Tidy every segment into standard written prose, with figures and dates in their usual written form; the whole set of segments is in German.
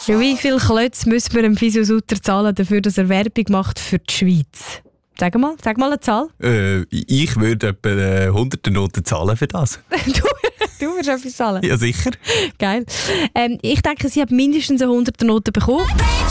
Wie viel Klötze müssen wir dem Fisio Sutter zahlen, dafür, dass er Werbung macht für die Schweiz? Sag mal eine Zahl. Ich würde etwa 100 Noten zahlen für das. Du wirst etwas zahlen? Ja, sicher. Geil. Ich denke, sie hat mindestens 100 Noten bekommen.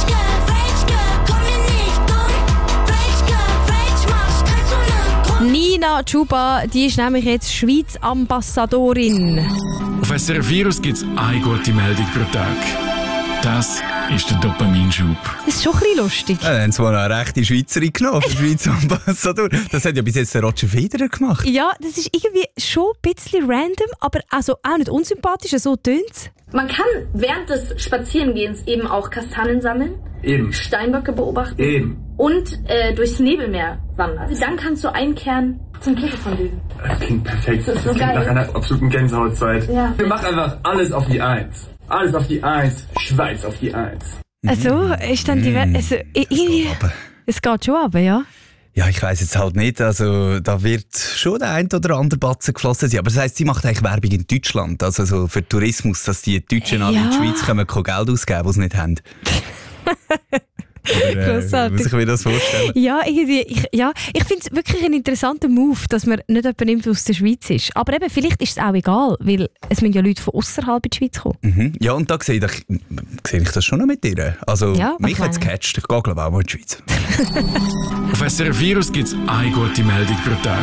Nina Chuba, die ist nämlich jetzt Schweiz-Ambassadorin. Auf SRF Virus gibt es eine gute Meldung pro Tag. Das ist der Dopaminschub. Das ist schon ein bisschen lustig. Ja, dann haben sie mal eine rechte Schweizerin genommen, für Schweizer Ambassador. Das hat ja bis jetzt der Roger Federer gemacht. Ja, das ist irgendwie schon ein bisschen random, aber also auch nicht unsympathisch, so tönt es. Man kann während des Spazierengehens eben auch Kastanien sammeln, Steinböcke beobachten und durchs Nebelmeer wandern. Dann kannst du einkehren zum Käfefondue. Das klingt perfekt. Das ist so geil. Nach einer absoluten Gänsehautzeit. Ja. Wir machen einfach alles auf die Eins. Alles auf die Eins, Schweiz auf die Eins. Also, ist dann die also, es geht schon runter, ja? Ja, ich weiss jetzt halt nicht. Also, da wird schon der ein oder andere Batzen geflossen sein. Aber das heisst, sie macht eigentlich Werbung in Deutschland. Also so für Tourismus, dass die Deutschen alle in die Schweiz kommen, kein Geld ausgeben, die sie nicht haben. Oder, muss ich mir das vorstellen? Ja, irgendwie, ich finde es wirklich ein interessanter Move, dass man nicht jemand nimmt, der aus der Schweiz ist. Aber eben, vielleicht ist es auch egal, weil es müssen ja Leute von außerhalb in die Schweiz kommen. Mhm. Ja, und da sehe ich das schon noch mit dir. Also, ja, mich hat es gecatcht. Ich gehe, glaube ich, auch mal in die Schweiz. Auf SRF Virus gibt es eine gute Meldung pro Tag.